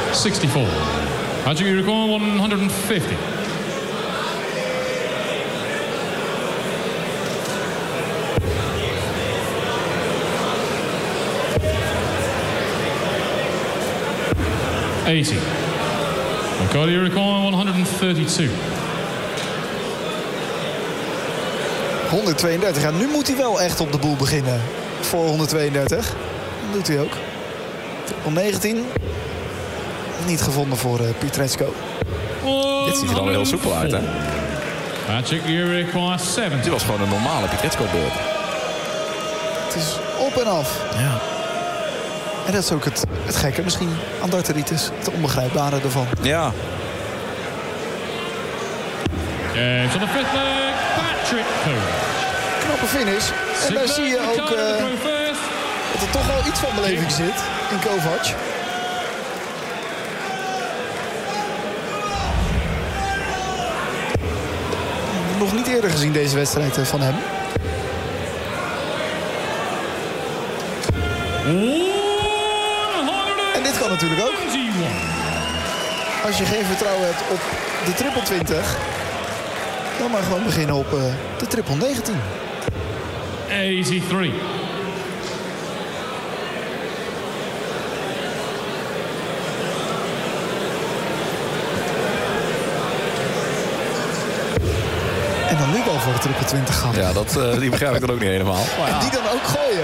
64. Haji record 150. Cardio record 132. 132. Ja, nu moet hij wel echt op de boel beginnen. Voor 132. Dat doet hij ook. 19. Niet gevonden voor Pietreczko. Dit ziet er dan heel soepel uit, hè? Magic record 70. Dit was gewoon een normale Pietreczko-beurt. Het is op en af. Ja. En dat is ook het gekke misschien aan darteritis. Het onbegrijpbare ervan. Ja. Games on the fifth leg, Patrick Kovac. Knappe finish. En daar zie je ook dat er toch wel iets van beleving zit in Kovac. Nog niet eerder gezien deze wedstrijd van hem. En dit kan natuurlijk ook. Als je geen vertrouwen hebt op de triple 20... dan maar gewoon beginnen op de triple 19. 83. En dan nu wel voor de triple 20 gaan. Ja, die begrijp ik dan ook niet helemaal. Maar ja. En die dan ook gooien.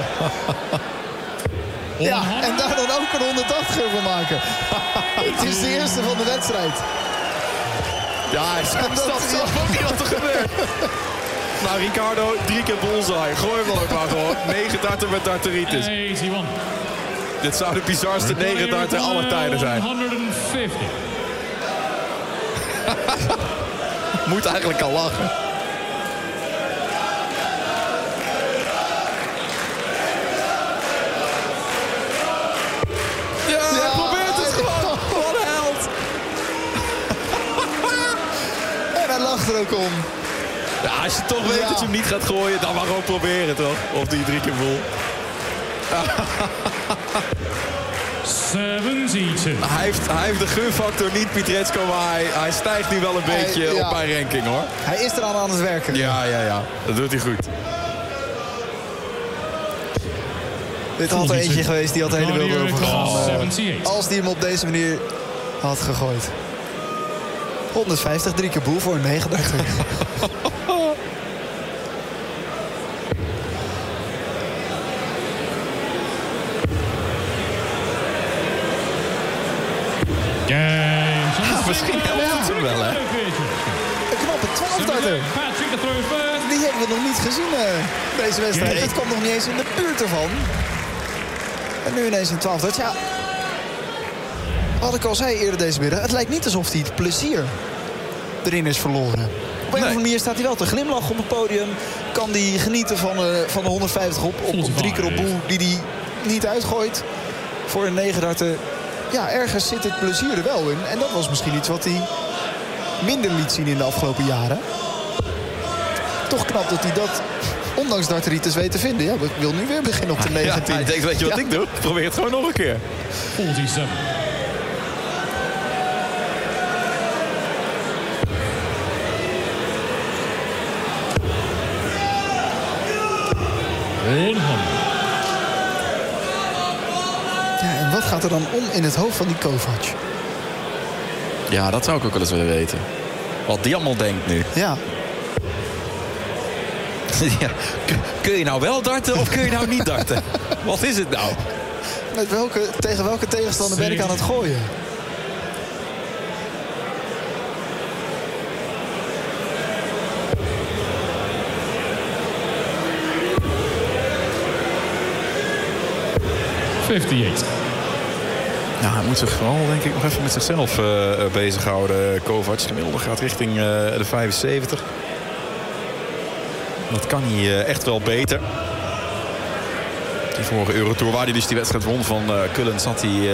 Ja, en daar dan ook een 180 van maken. Het is de eerste van de wedstrijd. Ja, hij snapt zelf ook niet wat er gebeurt. Nou, Ricardo, 3 keer bullseye. Gooi hem dan ook maar gewoon. 9 darten met darteritis. 81. Dit zou de bizarste 9 darten aller tijden zijn. 150. Moet eigenlijk al lachen. Ja, hij probeert het gewoon. Wat een held. En hij lacht er ook om. Ja, als je toch weet dat je hem niet gaat gooien, dan maar gewoon proberen, toch? Of die 3 keer vol. 72. Hij heeft de gunfactor niet, Pietreczko, maar hij stijgt nu wel een beetje op mijn ranking, hoor. Hij is eraan aan het werken. Ja. Dat doet hij goed. Dit had er eentje geweest die had de hele wereld overgegaan. Als die hem op deze manier had gegooid. 150, 3 keer boel voor een 39. Misschien helpt het wel, hè? Een knappe 12-darter. Die hebben we nog niet gezien, deze wedstrijd. Nee. Het kwam nog niet eens in de buurt ervan. En nu ineens een 12-darter. Ja, wat ik al zei eerder deze middag. Het lijkt niet alsof hij het plezier erin is verloren. Op een of andere manier staat hij wel te glimlachen op het podium. Kan hij genieten van de 150 op 3 keer op boel die hij niet uitgooit. Voor een 9-darter. Ja, ergens zit het plezier er wel in. En dat was misschien iets wat hij minder liet zien in de afgelopen jaren. Toch knap dat hij dat, ondanks darteritis, weet te vinden. Ja, ik wil nu weer beginnen op de 19. Ja, hij denkt, weet je wat ik doe? Probeer het gewoon nog een keer. 47. Ja, en wat gaat er dan om in het hoofd van die Kovac? Ja, dat zou ik ook wel eens willen weten. Wat die allemaal denkt nu. Ja. Ja, kun je nou wel darten of kun je nou niet darten? Wat is het nou? Tegen welke tegenstander ben ik aan het gooien? Ja, hij moet zich vooral, denk ik, nog even met zichzelf bezighouden. Kovac gemiddelde gaat richting de 75. Dat kan hij echt wel beter. Die vorige Eurotour, waar hij dus die wedstrijd won van Cullen, zat hij